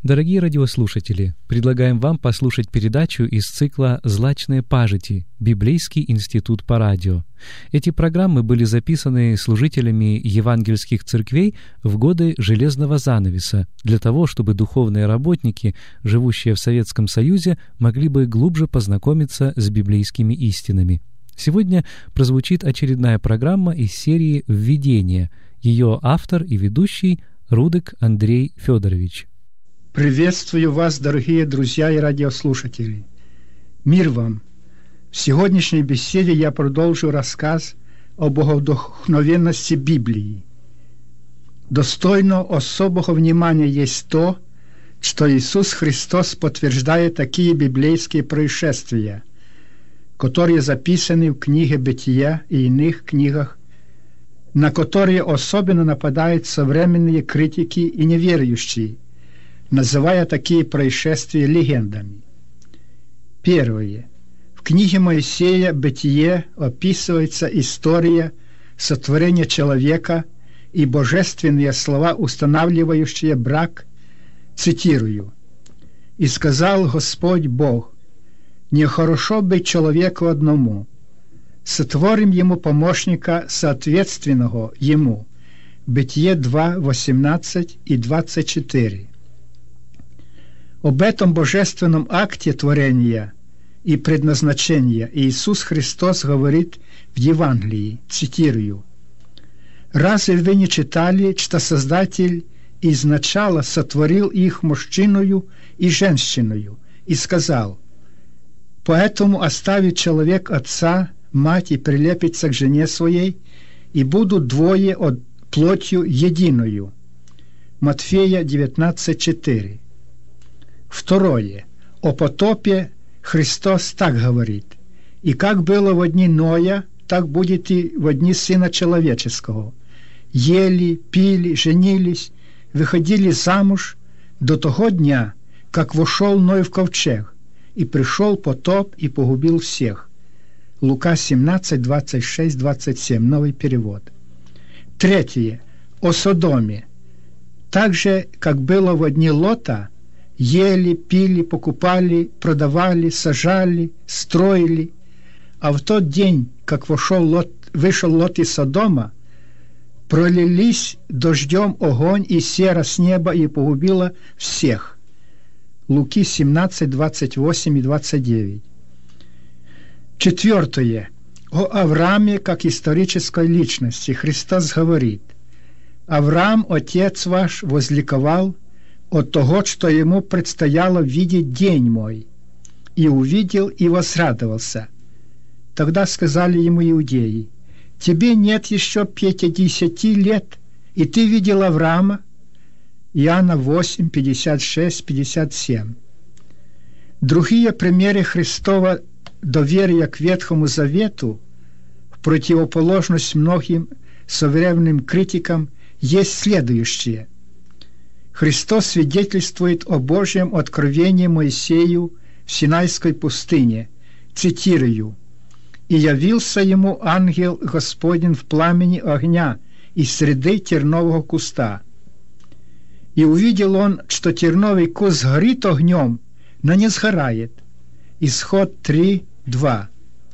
Дорогие радиослушатели, предлагаем вам послушать передачу из цикла «Злачные пажити. Библейский институт по радио». Эти программы были записаны служителями евангельских церквей в годы Железного занавеса для того, чтобы духовные работники, живущие в Советском Союзе, могли бы глубже познакомиться с библейскими истинами. Сегодня прозвучит очередная программа из серии «Введение». Ее автор и ведущий Рудык Андрей Федорович. Приветствую вас, дорогие друзья и радиослушатели. Мир вам! В сегодняшней беседе я продолжу рассказ о богодухновенности Библии. Достойно особого внимания есть то, что Иисус Христос подтверждает такие библейские происшествия, которые записаны в книге «Бытия» и иных книгах, на которые особенно нападают современные критики и неверующие, называя такие происшествия легендами. Первое. В книге Моисея «Бытие» описывается история сотворения человека и божественные слова, устанавливающие брак. Цитирую: «И сказал Господь Бог: нехорошо быть человеку одному, сотворим ему помощника, соответственного ему». Бытие 2, 18 и 24. Об этом божественном акте творения и предназначения Иисус Христос говорит в Евангелии, цитирую: «Разве вы не читали, что Создатель изначала сотворил их мужчиною и женщиною, и сказал: поэтому оставит человек отца, мать и прилепится к жене своей, и будут двое от плотью единою». Матфея 19:4. Второе. О потопе Христос так говорит: «И как было во дни Ноя, так будет и во дни Сына Человеческого. Ели, пили, женились, выходили замуж до того дня, как вошел Ной в ковчег, и пришел потоп и погубил всех». Лука 17, 26, 27. Новый перевод. Третье. О Содоме. Так же, как было во дни Лота, ели, пили, покупали, продавали, сажали, строили. А в тот день, как вышел Лот из Содома, пролились дождем огонь и сера с неба и погубила всех. Луки 17, 28 и 29. Четвертое. О Аврааме как исторической личности Христос говорит: «Авраам, отец ваш, возликовал от того, что ему предстояло видеть день мой, и увидел и возрадовался». Тогда сказали ему иудеи: «Тебе нет еще 50 лет, и ты видел Авраама?» Иоанна 8, 56, 57. Другие примеры Христова доверия к Ветхому Завету, в противоположность многим современным критикам, есть следующие. Христос свидетельствует о Божьем откровении Моисею в Синайской пустыне, цитирую: «И явился ему ангел Господень в пламени огня из среды тернового куста. И увидел он, что терновый куст горит огнем, но не сгорает». Исход 3, 2.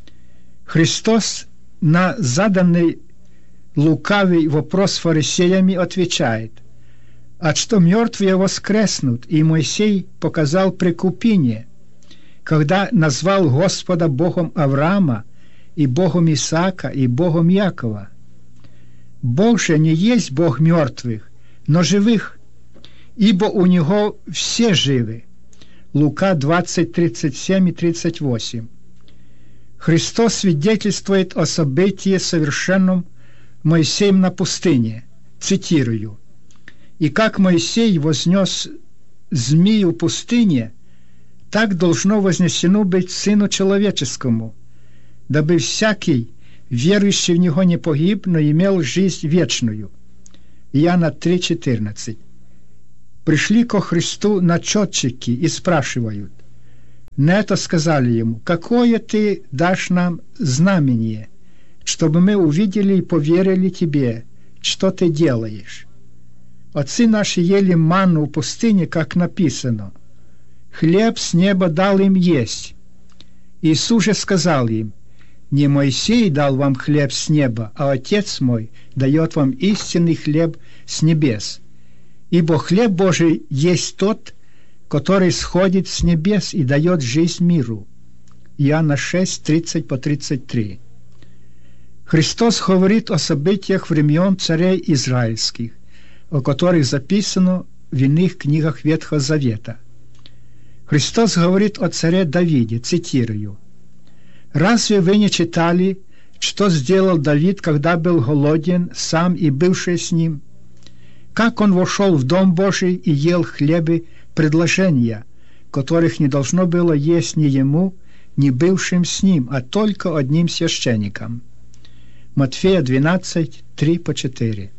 Христос на заданный лукавый вопрос фарисеями отвечает: «А что мертвые воскреснут?» И Моисей показал прекупение, когда назвал Господа Богом Авраама, и Богом Исаака, и Богом Якова. Бог же не есть Бог мертвых, но живых, ибо у Него все живы. Лука 20, 37 и 38. Христос свидетельствует о событии, совершенном Моисеем на пустыне. Цитирую: «И как Моисей вознес змею в пустыне, так должно вознесено быть Сыну Человеческому, дабы всякий, верующий в Него, не погиб, но имел жизнь вечную». Иоанна 3,14. Пришли ко Христу начетчики и спрашивают. На это сказали ему: «Какое ты дашь нам знамение, чтобы мы увидели и поверили тебе, что ты делаешь?» Отцы наши ели манну в пустыне, как написано: «Хлеб с неба дал им есть». Иисус же сказал им: «Не Моисей дал вам хлеб с неба, а Отец мой дает вам истинный хлеб с небес. Ибо хлеб Божий есть тот, который сходит с небес и дает жизнь миру». Иоанна 6, 30-33. Христос говорит о событиях времен царей израильских, о которых записано в иных книгах Ветхого Завета. Христос говорит о царе Давиде, цитирую: «Разве вы не читали, что сделал Давид, когда был голоден, сам и бывший с ним? Как он вошел в Дом Божий и ел хлебы предложения, которых не должно было есть ни ему, ни бывшим с ним, а только одним священникам». Матфея 12, 3-4.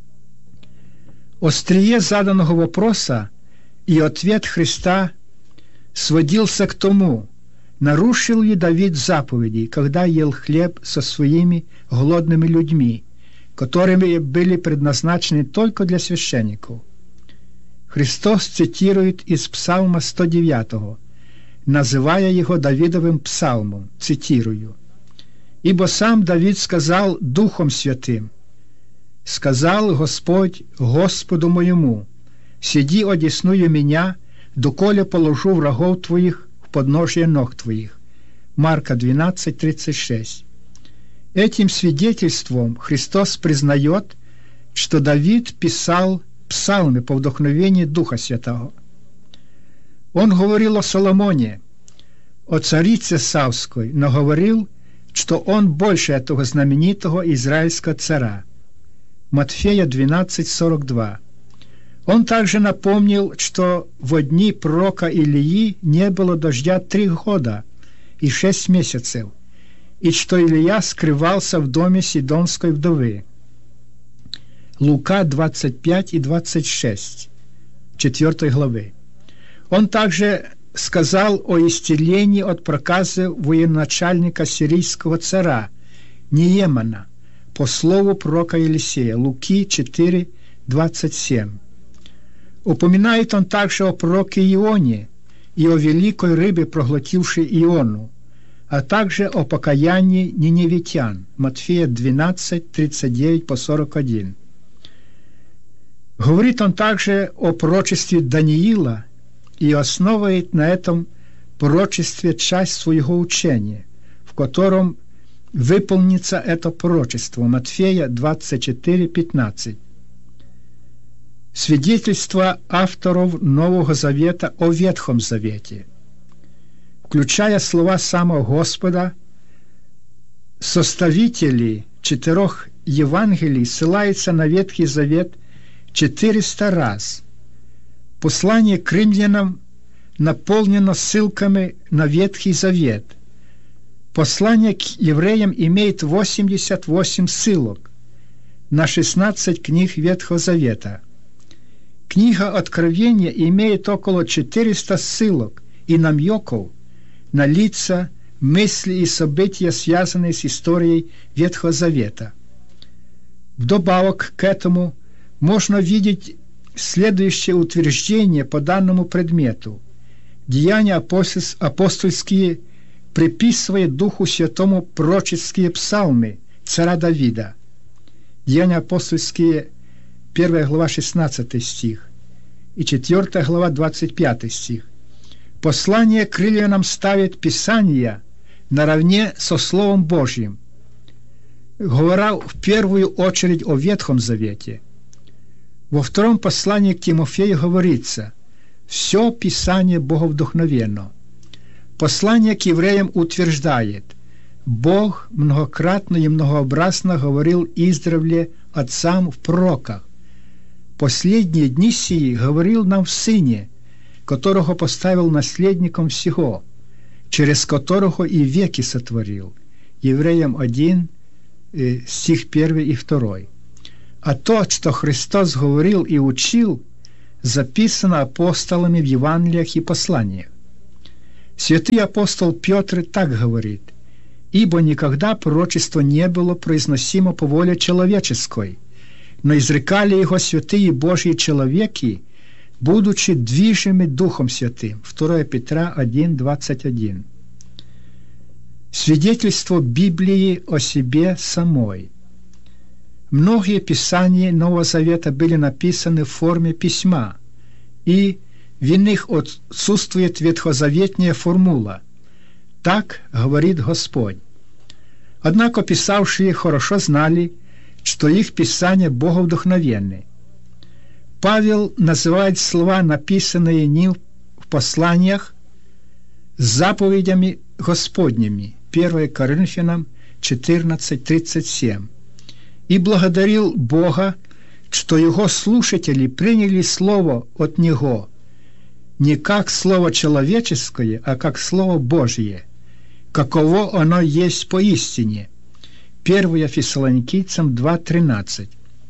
Острие заданного вопроса и ответ Христа сводился к тому, нарушил ли Давид заповеди, когда ел хлеб со своими голодными людьми, которыми были предназначены только для священников. Христос цитирует из Псалма 109, называя его Давидовым псалмом, цитирую: «Ибо сам Давид сказал Духом Святым: сказал Господь Господу моему: сиди одесную меня, доколе положу врагов твоих в подножие ног твоих». Марка 12, 36. Этим свидетельством Христос признает, что Давид писал псалмы по вдохновению Духа Святого. Он говорил о Соломоне, о царице Савской, но говорил, что он больше этого знаменитого израильского царя. Матфея 12:42. Он также напомнил, что в дни пророка Илии не было дождя 3 года и 6 месяцев, и что Илия скрывался в доме Сидонской вдовы. Лука 25 и 26, 4 главы. Он также сказал о исцелении от проказы военачальника сирийского царя Неемана по слову пророка Елисея. Луки 4, 27. Упоминает он также о пророке Ионе и о великой рыбе, проглотившей Иону, а также о покаянии ниневитян. Матфея 12, 39-41. Говорит он также о пророчестве Даниила и основывает на этом пророчестве часть своего учения, в котором выполнится это пророчество. Матфея 24:15. Свидетельство авторов Нового Завета о Ветхом Завете, включая слова самого Господа, составители 4 Евангелий ссылаются на Ветхий Завет 400 раз. Послание к римлянам наполнено ссылками на Ветхий Завет. Послание к евреям имеет 88 ссылок на 16 книг Ветхого Завета. Книга Откровения имеет около 400 ссылок и намеков на лица, мысли и события, связанные с историей Ветхого Завета. Вдобавок к этому можно видеть следующее утверждение по данному предмету. Деяния апостольские приписывают Духу Святому пророческие псалмы царя Давида. Деяния апостольские, 1 глава 16 стих и 4 глава 25 стих. Послание к римлянам ставит Писание наравне со Словом Божьим, говоря в первую очередь о Ветхом Завете. Во втором послании к Тимофею говорится: «Все Писание боговдохновенно». Послание к евреям утверждает: Бог многократно и многообразно говорил издревле отцам в пророках. Последние дни сии говорил нам в Сыне, которого поставил наследником всего, через которого и веки сотворил. Евреям 1, стих 1 и 2. А то, что Христос говорил и учил, записано апостолами в Евангелиях и посланиях. Святый апостол Петр так говорит: «Ибо никогда пророчество не было произносимо по воле человеческой, но изрекали его святые Божьи человеки, будучи движимы Духом Святым. 2 Петра 1:21. Свидетельство Библии о себе самой. Многие писания Нового Завета были написаны в форме письма, и в них отсутствует ветхозаветная формула. Так говорит Господь. Однако писавшие хорошо знали, что их писания боговдохновенны. Павел называет слова, написанные им в посланиях, заповедями Господними. 1 Коринфянам 14:37. И благодарил Бога, что его слушатели приняли слово от него не как слово человеческое, а как слово Божье, каково оно есть поистине. 1 Фессалоникийцам 2:13.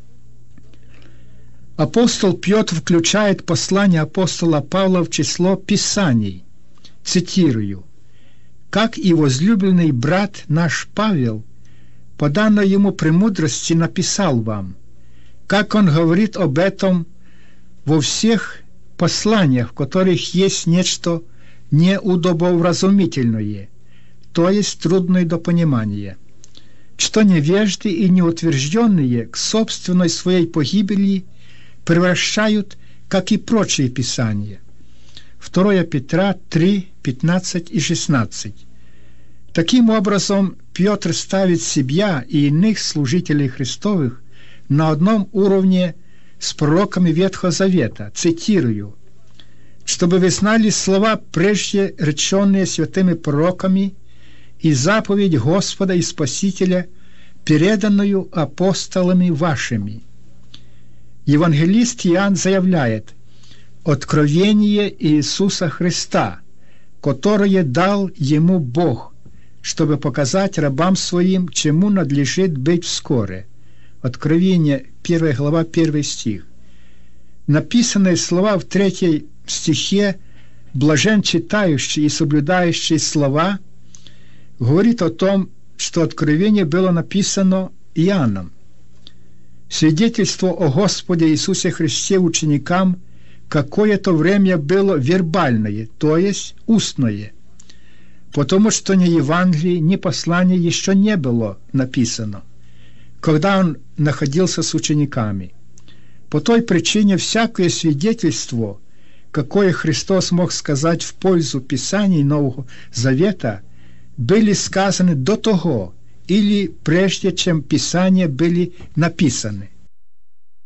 Апостол Петр включает послание апостола Павла в число Писаний. Цитирую: «Как и возлюбленный брат наш Павел, по данной ему премудрости написал вам, как он говорит об этом во всех посланиях, в которых есть нечто неудобовразумительное, то есть трудное до понимания, что невежды и неутвержденные к собственной своей погибели превращают, как и прочие писания». 2 Петра 3:15 и 16. Таким образом, Петр ставит себя и иных служителей Христовых на одном уровне с пророками Ветхого Завета. Цитирую: «Чтобы вы знали слова, прежде реченные святыми пророками, и заповедь Господа и Спасителя, переданную апостолами вашими». Евангелист Иоанн заявляет: «Откровение Иисуса Христа, которое дал ему Бог, чтобы показать рабам своим, чему надлежит быть вскоре». Откровение 1 глава 1 стих. Написанные слова в 3 стихе «блажен читающий и соблюдающий слова» говорит о том, что откровение было написано Иоанном. Свидетельство о Господе Иисусе Христе ученикам какое-то время было вербальное, то есть устное, потому что ни Евангелие, ни послание еще не было написано, когда он находился с учениками. По той причине всякое свидетельство, какое Христос мог сказать в пользу Писаний Нового Завета, были сказаны до того или прежде, чем Писания были написаны.